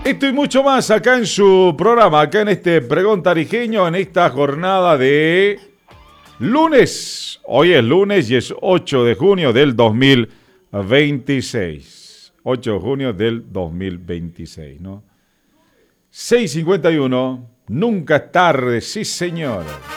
Esto y mucho más acá en su programa, acá en este pregón tarijeño, en esta jornada de lunes. Hoy es lunes y es 8 de junio del 2026. 8 de junio del 2026, ¿no? 6:51, nunca es tarde, sí señor.